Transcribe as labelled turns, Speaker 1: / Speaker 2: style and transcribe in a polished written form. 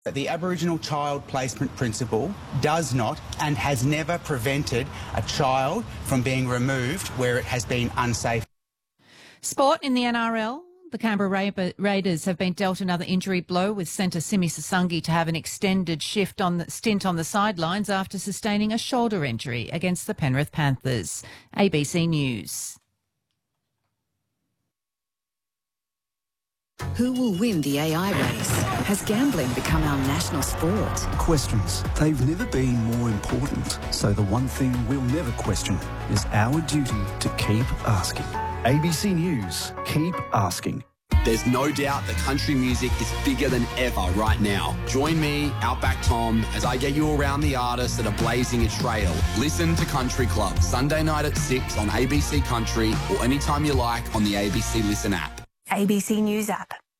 Speaker 1: The Aboriginal Child Placement Principle does not and has never prevented a child from being removed where it has been unsafe.
Speaker 2: Sport in the NRL. The Canberra Raiders have been dealt another injury blow, with centre Simi Sasungi to have an extended stint on the sidelines after sustaining a shoulder injury against the Penrith Panthers. ABC News.
Speaker 3: Who will win the AI race? Has gambling become our national sport?
Speaker 4: Questions. They've never been more important. So the one thing we'll never question is our duty to keep asking. ABC News. Keep asking.
Speaker 5: There's no doubt that country music is bigger than ever right now. Join me, Outback Tom, as I get you around the artists that are blazing a trail. Listen to Country Club, Sunday night at 6 on ABC Country, or anytime you like on the ABC Listen app.
Speaker 6: ABC News app.